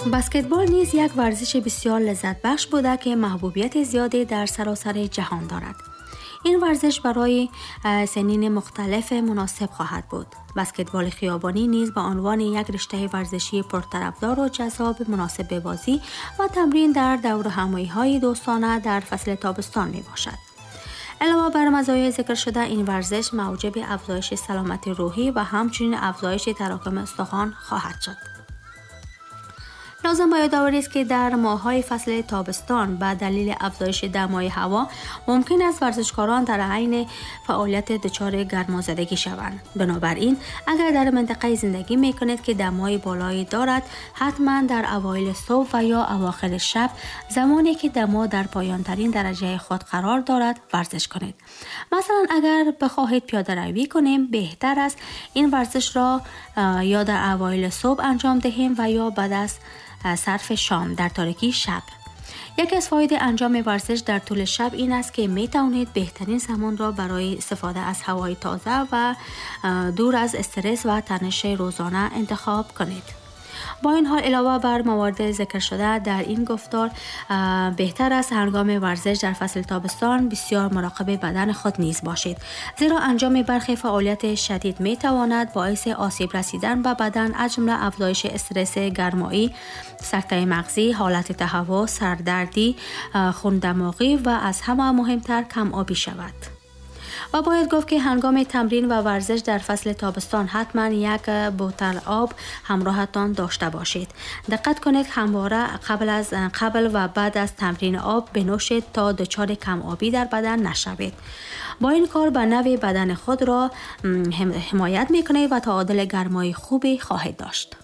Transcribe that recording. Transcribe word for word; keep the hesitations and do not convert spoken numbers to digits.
بسکتبال نیز یک ورزش بسیار لذت بخش بوده که محبوبیت زیادی در سراسر جهان دارد. این ورزش برای سنین مختلف مناسب خواهد بود. بسکتبال خیابانی نیز به عنوان یک رشته ورزشی پرطرفدار و جذاب مناسب به بازی و تمرین در دورهمی‌های دوستانه در فصل تابستان می باشد. علاوه بر مزایای ذکر شده، این ورزش موجب افزایش سلامت روحی و همچنین افزایش تراکم استخوان خواهد شد. لازم به یادآوری است که در ماه‌های فصل تابستان به دلیل افزایش دمای هوا ممکن است ورزشکاران در حین فعالیت دچار گرمازدگی شوند. بنابراین اگر در منطقه زندگی می‌کنید که دمای بالایی دارد، حتما در اوایل صبح و یا اواخر شب، زمانی که دما در پایان‌ترین درجه خود قرار دارد، ورزش کنید. مثلا اگر بخواهید پیاده روی کنیم، بهتر است این ورزش را یا در اوایل صبح انجام دهیم و یا بعد از صرف شام در تاریکی شب. یکی از فواید انجام ورزش در طول شب این است که می توانید بهترین زمان را برای استفاده از هوای تازه و دور از استرس و تنش روزانه انتخاب کنید. با این حال علاوه بر موارد ذکر شده در این گفتار، بهتر است هنگام ورزش در فصل تابستان بسیار مراقب بدن خود نیز باشید، زیرا انجام برخی فعالیت شدید می تواند باعث آسیب رسیدن به بدن از جمله افزایش استرس گرمایی، سکته مغزی، حالت تهوع، سردردی، خون دماغی و از همه مهمتر کم آبی شود. و باید گفت که هنگام تمرین و ورزش در فصل تابستان حتما یک بوتل آب همراهتان داشته باشید. دقت کنید همواره قبل از قبل و بعد از تمرین آب بنوشید تا دچار کم آبی در بدن نشوید. با این کار به نوع بدن خود را حمایت میکنید و تعادل گرمای خوبی خواهید داشت.